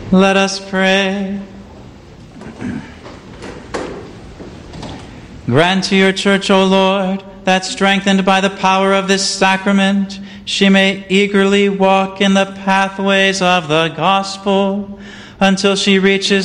Let us pray. Grant to your church, O Lord, that strengthened by the power of this sacrament, she may eagerly walk in the pathways of the gospel until she reaches